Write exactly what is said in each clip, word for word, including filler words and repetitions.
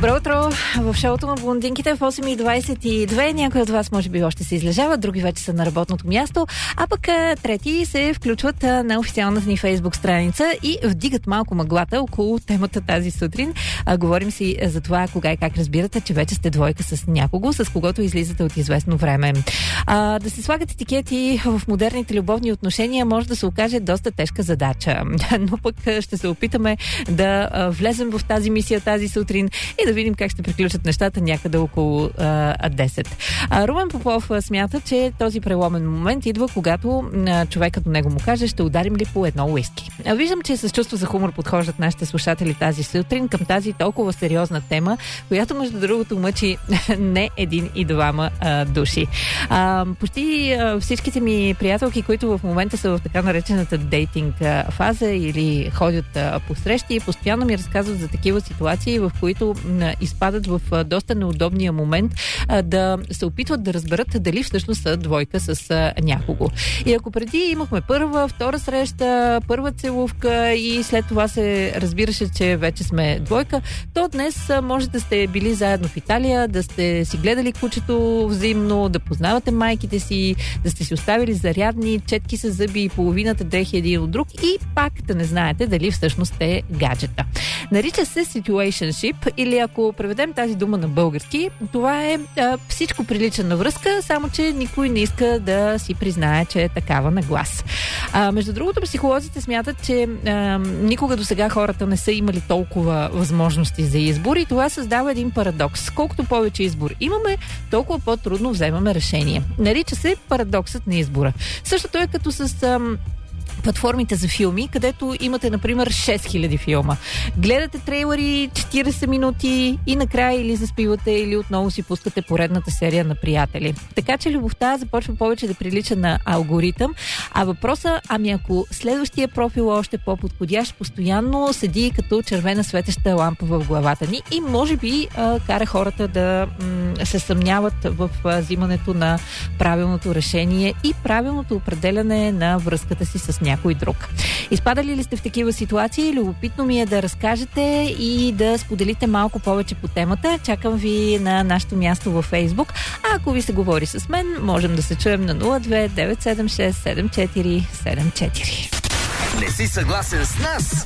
Добро утро! В шоуто на блондинките в осем и двайсет и две. Някои от вас може би още се излежават, други вече са на работното място, а пък трети се включват на официалната ни Фейсбук страница и вдигат малко мъглата около темата тази сутрин. А, говорим си за това кога и как разбирате, че вече сте двойка с някого, с когото излизате от известно време. А, да се слагат етикети в модерните любовни отношения може да се окаже доста тежка задача. Но пък ще се опитаме да влезем в тази мисия тази сутрин и да видим как ще приключат нещата някъде около а, десет. А, Румен Попов а, смята, че този преломен момент идва, когато а, човекът до него му каже: ще ударим ли по едно уиски. А, виждам, че с чувство за хумор подхождат нашите слушатели тази сутрин към тази толкова сериозна тема, която между другото мъчи не един и двама а, души. А, почти а, всичките ми приятелки, които в момента са в така наречената дейтинг а, фаза или ходят а, по срещи, постоянно ми разказват за такива ситуации, в които изпадат в доста неудобния момент а, да се опитват да разберат дали всъщност са двойка с а, някого. И ако преди имахме първа, втора среща, първа целувка и след това се разбираше, че вече сме двойка, то днес а, може да сте били заедно в Италия, да сте си гледали кучето взаимно, да познавате майките си, да сте си оставили зарядни, четки с зъби и половината дрехи един от друг и пак да не знаете дали всъщност сте гаджета. Нарича се situationship, или ако преведем тази дума на български, това е а, всичко прилича на връзка, само че никой не иска да си признае, че е такава на глас. А, между другото, психолозите смятат, че а, никога до сега хората не са имали толкова възможности за избор и това създава един парадокс. Колкото повече избор имаме, толкова по-трудно вземаме решение. Нарича се парадоксът на избора. Същото е като с... А, платформите за филми, където имате, например, шест хиляди филма. Гледате трейлери четирийсет минути и накрая или заспивате, или отново си пускате поредната серия на Приятели. Така че любовта започва повече да прилича на алгоритъм, а въпроса, ами ако следващия профил е още по-подходящ, постоянно седи като червена светеща лампа в главата ни и може би а, кара хората да м- се съмняват в а, взимането на правилното решение и правилното определяне на връзката си с някой друг. Изпадали ли сте в такива ситуации? Любопитно ми е да разкажете и да споделите малко повече по темата. Чакам ви на нашето място във Фейсбук. А ако ви се говори с мен, можем да се чуем на нула две девет седем шест седем четири седем четири. Не си съгласен с нас?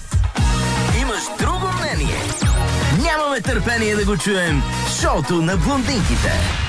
Имаш друго мнение? Нямаме търпение да го чуем. Шоуто на блондинките.